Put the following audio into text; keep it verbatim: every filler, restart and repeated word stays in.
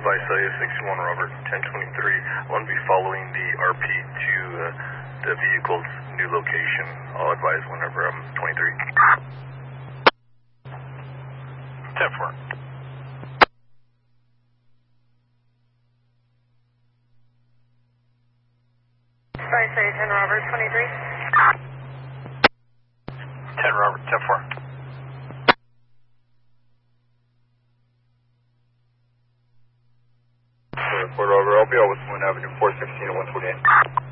Advice Celsius sixty-one Robert, ten twenty-three. I want to be following the R P to uh, the vehicle's new location. I'll advise whenever I'm twenty-three. ten four. Advice Celsius ten Robert, twenty-three. ten Robert, ten four. Report over, I'll be out with Moon Avenue four sixteen and one twenty-eight.